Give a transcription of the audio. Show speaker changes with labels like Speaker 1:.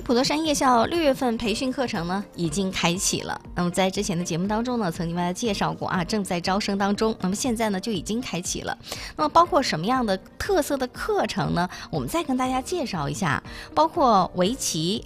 Speaker 1: 普陀山夜校6月份培训课程呢已经开启了。那么在之前的节目当中呢，曾经为大家介绍过啊，正在招生当中。那么现在呢就已经开启了。那么包括什么样的特色的课程呢？我们再跟大家介绍一下，包括围棋、